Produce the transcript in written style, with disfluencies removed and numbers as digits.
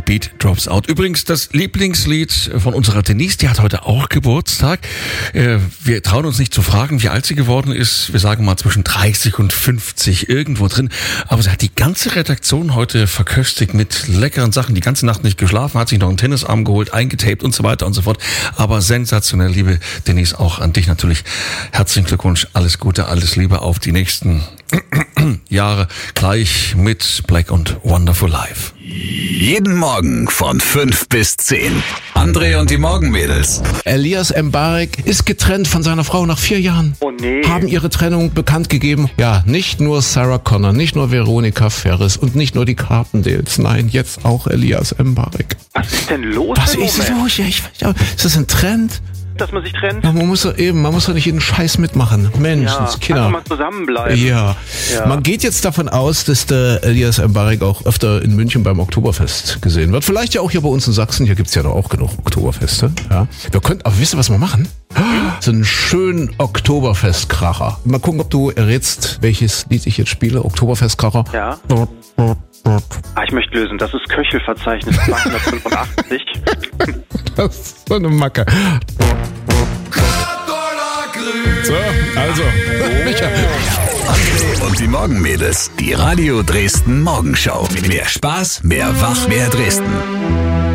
Beat Drops Out. Übrigens das Lieblingslied von unserer Denise, die hat heute auch Geburtstag. Wir trauen uns nicht zu fragen, wie alt sie geworden ist. Wir sagen mal zwischen 30 und 50, irgendwo drin. Aber sie hat die ganze Redaktion heute verköstigt mit leckeren Sachen. Die ganze Nacht nicht geschlafen, hat sich noch einen Tennisarm geholt, eingetaped und so weiter und so fort. Aber sensationell, liebe Denise, auch an dich natürlich. Herzlichen Glückwunsch, alles Gute, alles Liebe auf die nächsten Jahre gleich mit Black und Wonderful Life. Jeden Morgen von 5 bis 10. André und die Morgenmädels. Elias Mbarek ist getrennt von seiner Frau nach 4 Jahren. Oh nee. Haben ihre Trennung bekannt gegeben. Ja, nicht nur Sarah Connor, nicht nur Veronica Ferris und nicht nur die Carpendales. Nein, jetzt auch Elias Mbarek. Was ist denn los? Was im ist Moment? los? Ist das ein Trend? Dass man sich trennt? Ja, man muss doch nicht jeden Scheiß mitmachen. Menschens, Kinder. Einfach mal zusammenbleiben. Ja. Ja. Man geht jetzt davon aus, dass der Elias Mbarek auch öfter in München beim Oktoberfest gesehen wird. Vielleicht ja auch hier bei uns in Sachsen. Hier gibt's ja doch auch genug Oktoberfeste. Ja. Wir könnten, aber wisst ihr, was wir machen? So einen schönen Oktoberfestkracher. Mal gucken, ob du errätst, welches Lied ich jetzt spiele. Oktoberfestkracher. Ja. Ich möchte lösen. Das ist Köchelverzeichnis 285. Das ist so eine Macke. So, also. André und die Morgenmädels. Die Radio Dresden Morgenschau. Mehr Spaß, mehr Wach, mehr Dresden.